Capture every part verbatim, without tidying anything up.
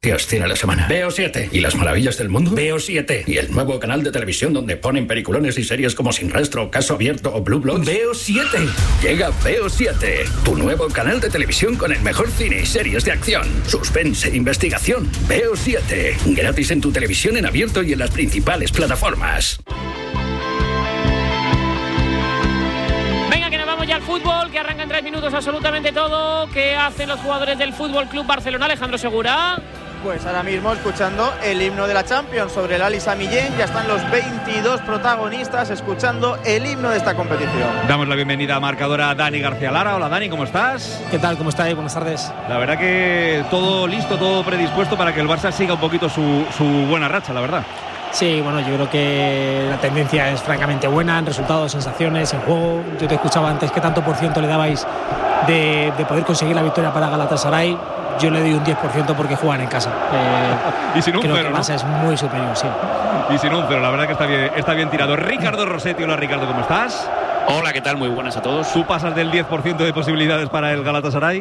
Dios tiene la semana. B O siete. ¿Y las maravillas del mundo? B O siete. ¿Y el nuevo canal de televisión donde ponen peliculones y series como Sin Rastro, Caso Abierto o Blue Bloods? B O siete. Llega B O siete. Tu nuevo canal de televisión con el mejor cine y series de acción, suspense e investigación. B O siete. Gratis en tu televisión en abierto y en las principales plataformas. Ya el fútbol, que arranca en tres minutos absolutamente todo. ¿Qué hacen los jugadores del Fútbol Club Barcelona? Alejandro Segura. Pues ahora mismo escuchando el himno de la Champions sobre el Ali Sami Yen. Ya están los veintidós protagonistas escuchando el himno de esta competición. Damos la bienvenida a marcadora a Dani García Lara. Hola Dani, ¿cómo estás? ¿Qué tal? ¿Cómo estáis? Buenas tardes. La verdad que todo listo, todo predispuesto para que el Barça siga un poquito su, su buena racha, la verdad. Sí, bueno, yo creo que la tendencia es francamente buena en resultados, sensaciones, en juego. Yo te escuchaba antes qué tanto por ciento le dabais de, de poder conseguir la victoria para Galatasaray. Yo le doy un diez por ciento porque juegan en casa. Eh, y sin un creo cero, que el Barça, ¿no?, es muy superior, sí. Y sin un cero, la verdad que está bien, está bien tirado. Ricardo Rossetti, hola Ricardo, ¿cómo estás? Hola, ¿qué tal? Muy buenas a todos. ¿Tú pasas del diez por ciento de posibilidades para el Galatasaray?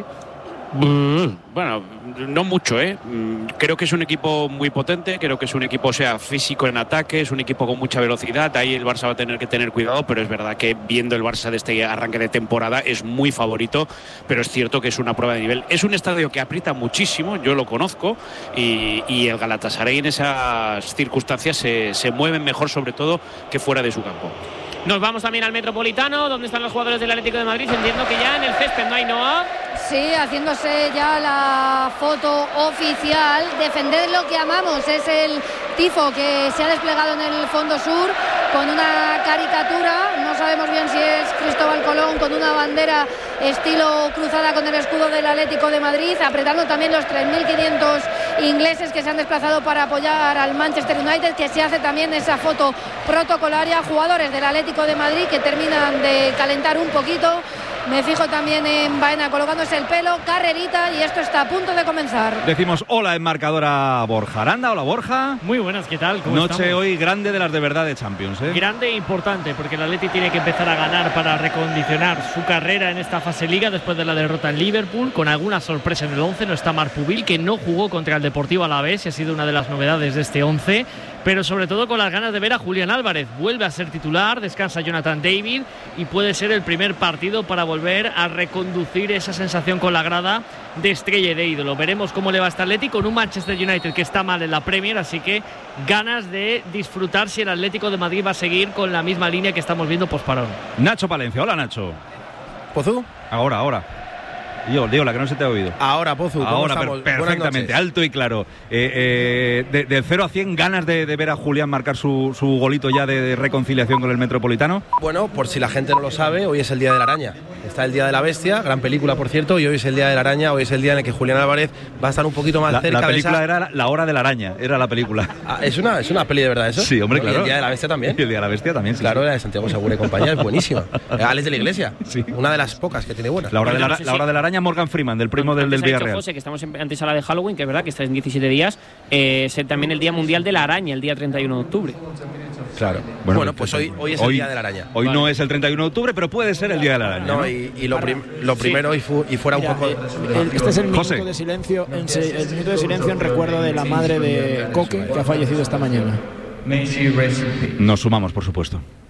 Bueno, no mucho, ¿eh? Creo que es un equipo muy potente, creo que es un equipo, o sea, físico en ataque, es un equipo con mucha velocidad, ahí el Barça va a tener que tener cuidado, pero es verdad que viendo el Barça de este arranque de temporada es muy favorito, pero es cierto que es una prueba de nivel. Es un estadio que aprieta muchísimo, yo lo conozco, y, y el Galatasaray en esas circunstancias se, se mueven mejor, sobre todo, que fuera de su campo. Nos vamos también al Metropolitano, donde están los jugadores del Atlético de Madrid. Entiendo que ya en el césped no hay Noah. Sí, haciéndose ya la foto oficial. Defender lo que amamos es el tifo que se ha desplegado en el fondo sur con una caricatura. No sabemos bien si es Cristóbal Colón con una bandera estilo cruzada con el escudo del Atlético de Madrid, apretando también los tres mil quinientos ingleses que se han desplazado para apoyar al Manchester United, que se hace también esa foto protocolaria. Jugadores del Atlético de Madrid que terminan de calentar un poquito. Me fijo también en Baena colocándose el pelo, carrerita, y esto está a punto de comenzar. Decimos hola en marcadora Borja Aranda. Hola Borja. Muy buenas, ¿qué tal? ¿Cómo Noche estamos? Hoy grande de las de verdad de Champions, ¿eh? Grande e importante, porque el Atleti tiene que empezar a ganar para recondicionar su carrera en esta fase liga después de la derrota en Liverpool, con alguna sorpresa en el once. No está Marc Pubil, que no jugó contra el Deportivo Alavés y ha sido una de las novedades de este once, pero sobre todo con las ganas de ver a Julián Álvarez. Vuelve a ser titular, descansa Jonathan David y puede ser el primer partido para volver a reconducir esa sensación con la grada de estrella y de ídolo. Veremos cómo le va a este Atlético con un Manchester United que está mal en la Premier, así que ganas de disfrutar si el Atlético de Madrid va a seguir con la misma línea que estamos viendo posparón. Nacho Palencia, hola Nacho. ¿Pozú? Ahora, ahora. Yo, digo, la que no se te ha oído. Ahora, Pozu, ¿cómo Ahora, estamos? Per perfectamente, alto y claro. Eh, eh, de, del cero a cien, ganas de, de ver a Julián marcar su, su golito ya de, de reconciliación con el Metropolitano. Bueno, por si la gente no lo sabe, hoy es el Día de la Araña. Está el Día de la Bestia, gran película, por cierto, y hoy es el Día de la Araña. Hoy es el día en el que Julián Álvarez va a estar un poquito más la, cerca. La película de esa... era La Hora de la Araña, era la película. Ah, ¿es, una, ¿Es una peli de verdad eso? Sí, hombre, ¿Y claro. el Día de la Bestia también? Y el Día de la Bestia también, sí. Claro, sí. la de Santiago Segura y compañía es buenísima. Alex de la Iglesia, sí. Una de las pocas que tiene buenas. La Hora, de la, no sé la si... hora de la Araña, Morgan Freeman, del primo del, del Villarreal. José, que estamos en antesala de Halloween, que es verdad que está en diecisiete días, eh, es también el Día Mundial de la Araña, el día treinta y uno de octubre. Claro. Bueno, bueno pues hoy, hoy es hoy, el Día de la Araña. Hoy vale. No es el treinta y uno de octubre, pero puede ser el Día de la Araña. No, ¿no? y, y lo, prim lo primero sí. y, fu y fuera Mira, un poco... Eh, el, este es el minuto José. de silencio en, se el minuto de silencio en recuerdo de la madre de Coque, que ha fallecido esta mañana. Nos sumamos, por supuesto.